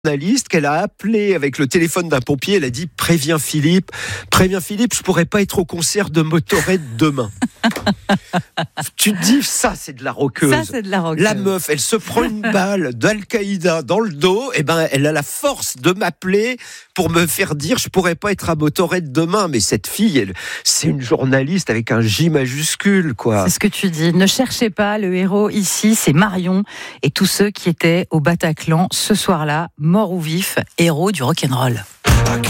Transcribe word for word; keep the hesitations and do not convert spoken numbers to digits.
journaliste qu'elle a appelé avec le téléphone d'un pompier. Elle a dit: préviens Philippe, préviens Philippe, je pourrais pas être au concert de Motörhead demain. Tu te dis, ça c'est de la rockeuse. Ça, c'est de la rockeuse. La meuf, elle se prend une balle d'Al-Qaïda dans le dos, et ben elle a la force de m'appeler pour me faire dire je pourrais pas être à Motörhead demain. Mais cette fille, elle, c'est une journaliste avec un J majuscule, quoi. C'est ce que tu dis. Ne cherchez pas, le héros ici, c'est Marion et tous ceux qui étaient au Bataclan ce soir-là, morts ou vifs, héros du rock'n'roll.